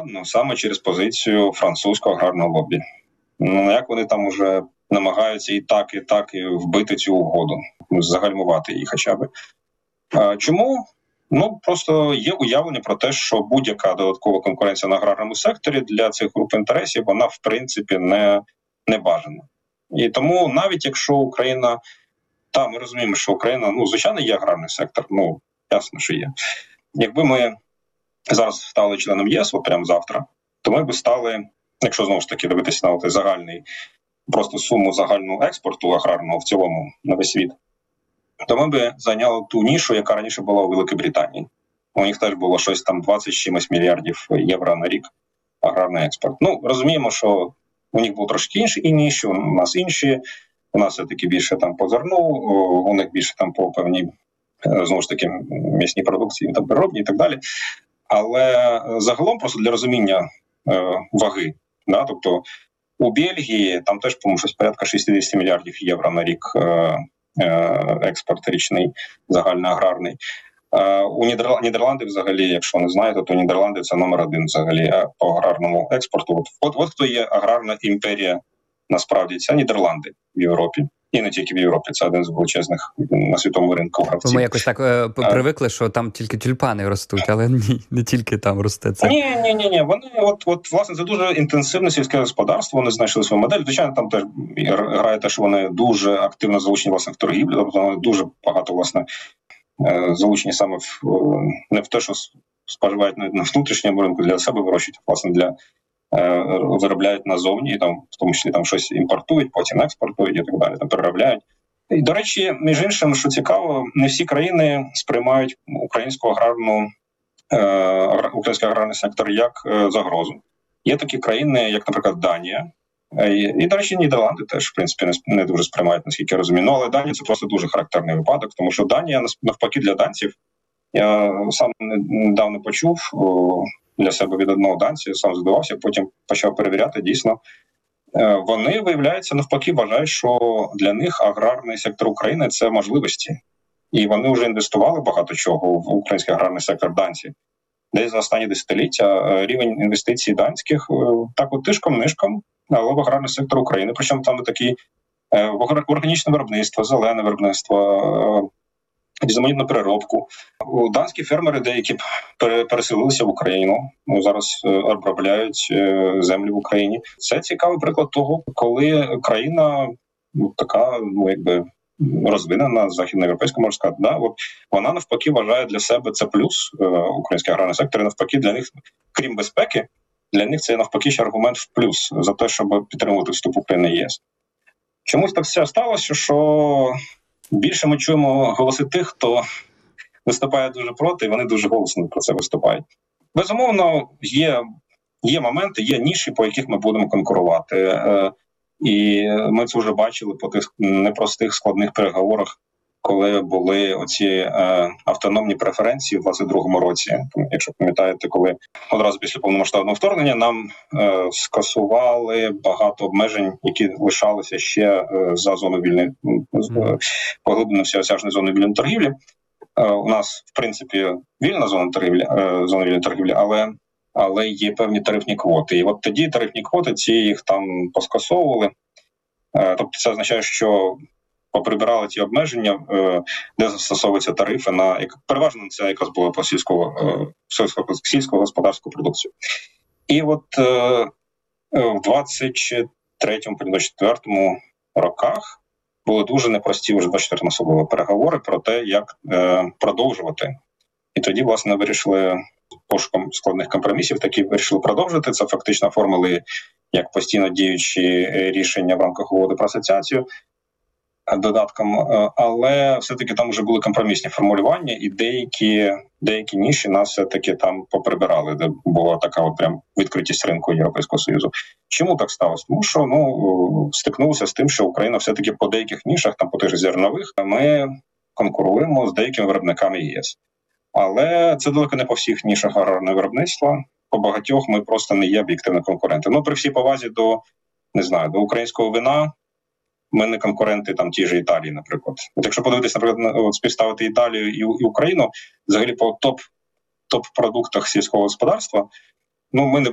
складно саме через позицію французького аграрного лобі. Ну, як вони там уже намагаються і так і вбити цю угоду, загальмувати її хоча б. Чому? Ну, просто є уявлення про те, що будь-яка додаткова конкуренція на аграрному секторі для цих груп інтересів, вона, в принципі, не бажана. І тому навіть якщо Україна, ми розуміємо, що Україна, звичайно, є аграрний сектор, ясно, що є. Якби ми зараз стали членом ЄС, от прямо завтра, то ми би стали, якщо знову ж таки дивитися на загальний, просто суму загального експорту аграрного в цілому на весь світ, то ми би зайняли ту нішу, яка раніше була у Великій Британії. У них теж було щось там 20 з чимось мільярдів євро на рік аграрний експорт. Розуміємо, що у них був трошки інші ніші, у нас інші. У нас все-таки більше там по зерну, у них більше там по певній, знову ж таки, м'ясній продукції, там переробні і так далі. Але загалом просто для розуміння ваги, тобто у Бельгії там теж, по-моєму, щось порядка 60 мільярдів євро на рік експорт річний, загальноаграрний. У Нідерланди взагалі, якщо не знаєте, то Нідерланди це номер 1 взагалі по аграрному експорту. От хто є аграрна імперія, насправді, це Нідерланди в Європі. І не тільки в Європі, це один з величезних на світовому ринку гравців. Ми якось так привикли, що там тільки тюльпани ростуть, але ні, не тільки там росте це. Ні. Вони, власне, це дуже інтенсивне сільське господарство, вони знайшли свою модель. Звичайно, там теж грає те, що вони дуже активно залучені, власне, в торгівлю, тобто вони дуже багато, власне, залучені саме не в те, що споживають на внутрішньому ринку для себе вирощують, власне, виробляють назовні, там, в тому числі там щось імпортують, потім експортують і так далі, там переробляють. І, до речі, між іншим, що цікаво, не всі країни сприймають український аграрний сектор як загрозу. Є такі країни, як, наприклад, Данія, і, до речі, Нідерланди теж, в принципі, не дуже сприймають, наскільки я розумію. Але Данія – це просто дуже характерний випадок, тому що Данія, навпаки, для данців, я сам недавно почув для себе від одного данця, сам здивався, потім почав перевіряти, дійсно. Вони, виявляється, навпаки, вважають, що для них аграрний сектор України – це можливості. І вони вже інвестували багато чого в український аграрний сектор данці. Десь за останні десятиліття рівень інвестицій данських так от тишком-нишком, але в аграрний сектор України. Причому там не такі органічне виробництво, зелене виробництво, різноманітну переробку. Данські фермери деякі переселилися в Україну, зараз обробляють землі в Україні. Це цікавий приклад того, коли країна така, розвинена, західноєвропейська, можна сказати, вона навпаки вважає для себе це плюс, український аграрний сектор, і навпаки для них, крім безпеки, для них це навпаки ще аргумент в плюс за те, щоб підтримувати вступ України в ЄС. Чомусь так все сталося, що більше ми чуємо голоси тих, хто виступає дуже проти, і вони дуже голосно про це виступають. Безумовно, є моменти, є ніші, по яких ми будемо конкурувати. І ми це вже бачили по тих непростих складних переговорах, коли були оці автономні преференції в 2022 році. Якщо пам'ятаєте, коли одразу після повномасштабного вторгнення нам скасували багато обмежень, які лишалися ще за зоною вільної, поглибленої всеосяжної зони вільної торгівлі. У нас, в принципі, вільна зона вільної торгівлі, але є певні тарифні квоти. І от тоді тарифні квоти, їх там поскасовували. Тобто це означає, що поприбирали ті обмеження, де застосовуються тарифи переважно це якраз було по сільськогосподарську продукцію. І от в 23-24 роках були дуже непрості вже 24 особливо переговори про те, як продовжувати. І тоді, власне, вирішили пошуком складних компромісів, такі вирішили продовжити. Це фактично оформили як постійно діючі рішення в рамках угоди про асоціацію додатком, але все-таки там вже були компромісні формулювання, і деякі ніші нас все-таки там поприбирали, де була така от прям відкритість ринку Європейського Союзу. Чому так сталося? Тому що стикнулося з тим, що Україна все-таки по деяких нішах, там по тих зернових, ми конкуруємо з деякими виробниками ЄС. Але це далеко не по всіх нішах аграрного виробництва. По багатьох ми просто не є об'єктивні конкуренти. При всій повазі до українського вина, ми не конкуренти там тій же Італії, наприклад. От якщо подивитися, наприклад, співставити Італію і Україну, взагалі по топ-продуктах сільського господарства, ми не